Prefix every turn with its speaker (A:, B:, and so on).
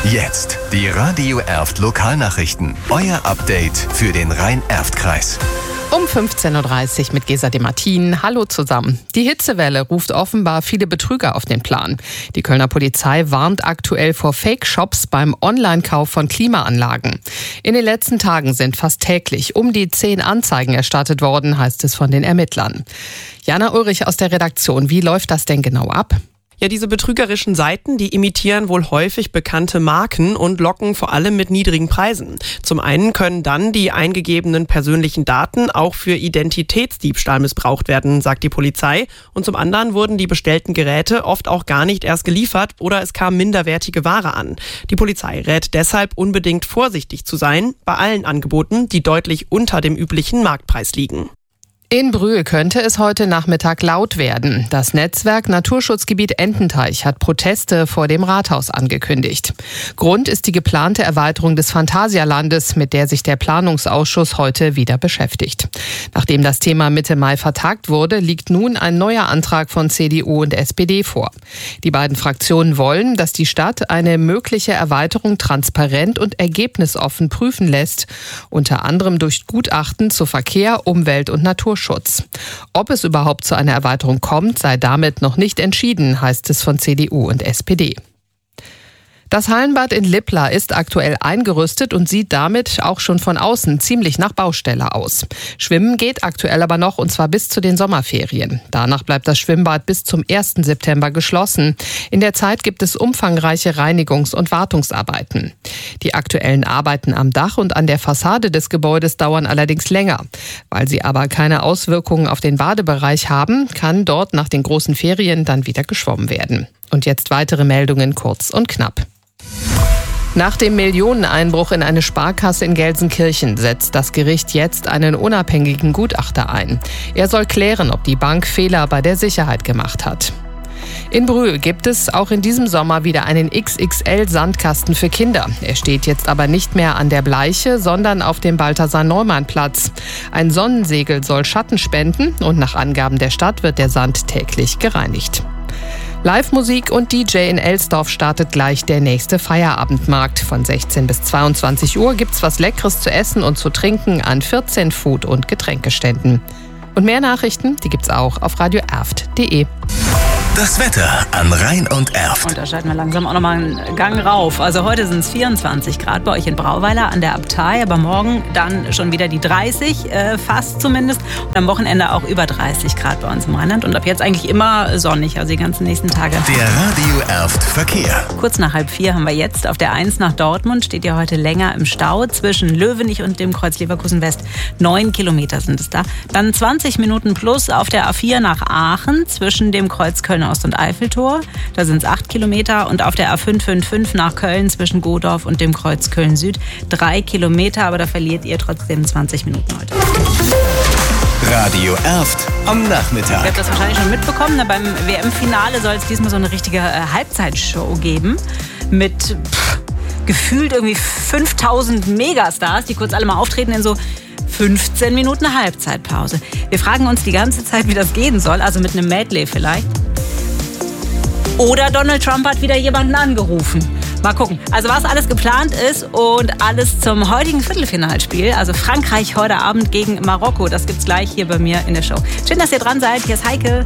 A: Jetzt die Radio Erft Lokalnachrichten. Euer Update für den Rhein-Erft-Kreis.
B: Um 15.30 Uhr mit Gesa de Martin. Hallo zusammen. Die Hitzewelle ruft offenbar viele Betrüger auf den Plan. Die Kölner Polizei warnt aktuell vor Fake-Shops beim Online-Kauf von Klimaanlagen. In den letzten Tagen sind fast täglich um die 10 Anzeigen erstattet worden, heißt es von den Ermittlern. Jana Ulrich aus der Redaktion, wie läuft das denn genau ab?
C: Ja, diese betrügerischen Seiten, die imitieren wohl häufig bekannte Marken und locken vor allem mit niedrigen Preisen. Zum einen können dann die eingegebenen persönlichen Daten auch für Identitätsdiebstahl missbraucht werden, sagt die Polizei. Und zum anderen wurden die bestellten Geräte oft auch gar nicht erst geliefert oder es kam minderwertige Ware an. Die Polizei rät deshalb unbedingt vorsichtig zu sein bei allen Angeboten, die deutlich unter dem üblichen Marktpreis liegen.
B: In Brühl könnte es heute Nachmittag laut werden. Das Netzwerk Naturschutzgebiet Ententeich hat Proteste vor dem Rathaus angekündigt. Grund ist die geplante Erweiterung des Phantasialandes, mit der sich der Planungsausschuss heute wieder beschäftigt. Nachdem das Thema Mitte Mai vertagt wurde, liegt nun ein neuer Antrag von CDU und SPD vor. Die beiden Fraktionen wollen, dass die Stadt eine mögliche Erweiterung transparent und ergebnisoffen prüfen lässt, unter anderem durch Gutachten zu Verkehr, Umwelt und Naturschutz. Ob es überhaupt zu einer Erweiterung kommt, sei damit noch nicht entschieden, heißt es von CDU und SPD. Das Hallenbad in Lippla ist aktuell eingerüstet und sieht damit auch schon von außen ziemlich nach Baustelle aus. Schwimmen geht aktuell aber noch, und zwar bis zu den Sommerferien. Danach bleibt das Schwimmbad bis zum 1. September geschlossen. In der Zeit gibt es umfangreiche Reinigungs- und Wartungsarbeiten. Die aktuellen Arbeiten am Dach und an der Fassade des Gebäudes dauern allerdings länger. Weil sie aber keine Auswirkungen auf den Badebereich haben, kann dort nach den großen Ferien dann wieder geschwommen werden. Und jetzt weitere Meldungen kurz und knapp. Nach dem Millioneneinbruch in eine Sparkasse in Gelsenkirchen setzt das Gericht jetzt einen unabhängigen Gutachter ein. Er soll klären, ob die Bank Fehler bei der Sicherheit gemacht hat. In Brühl gibt es auch in diesem Sommer wieder einen XXL-Sandkasten für Kinder. Er steht jetzt aber nicht mehr an der Bleiche, sondern auf dem Balthasar-Neumann-Platz. Ein Sonnensegel soll Schatten spenden und nach Angaben der Stadt wird der Sand täglich gereinigt. Live-Musik und DJ in Elsdorf startet gleich der nächste Feierabendmarkt. Von 16 bis 22 Uhr gibt's was Leckeres zu essen und zu trinken an 14 Food- und Getränkeständen. Und mehr Nachrichten, die gibt's auch auf radioerft.de.
A: Das Wetter an Rhein und Erft.
D: Und da schalten wir langsam auch nochmal einen Gang rauf. Also heute sind es 24 Grad bei euch in Brauweiler an der Abtei, aber morgen dann schon wieder die 30, fast zumindest. Und am Wochenende auch über 30 Grad bei uns im Rheinland. Und ab jetzt eigentlich immer sonnig, also die ganzen nächsten Tage.
A: Der Radio Erft Verkehr.
D: Kurz nach 3:30 haben wir jetzt auf der 1 nach Dortmund, steht ja heute länger im Stau zwischen Löwenich und dem Kreuz Leverkusen West. 9 Kilometer sind es da. Dann 20 Minuten plus auf der A4 nach Aachen zwischen dem Kreuz Köln Ost- und Eiffeltor. Da sind es 8 Kilometer. Und auf der A555 nach Köln zwischen Godorf und dem Kreuz Köln Süd 3 Kilometer. Aber da verliert ihr trotzdem 20 Minuten heute.
A: Radio Erft am Nachmittag.
D: Ihr habt das wahrscheinlich schon mitbekommen. Beim WM-Finale soll es diesmal so eine richtige Halbzeitshow geben. Mit gefühlt irgendwie 5000 Megastars, die kurz alle mal auftreten in so 15 Minuten Halbzeitpause. Wir fragen uns die ganze Zeit, wie das gehen soll. Also mit einem Medley vielleicht. Oder Donald Trump hat wieder jemanden angerufen. Mal gucken. Also was alles geplant ist und alles zum heutigen Viertelfinalspiel. Also Frankreich heute Abend gegen Marokko. Das gibt's gleich hier bei mir in der Show. Schön, dass ihr dran seid. Hier ist Heike.